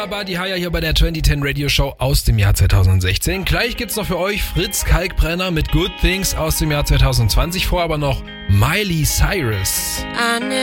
war Buddy Higher hier bei der 2010 Radio Show aus dem Jahr 2016. Gleich gibt's noch für euch Fritz Kalkbrenner mit Good Things aus dem Jahr 2020. Vorher aber noch Miley Cyrus.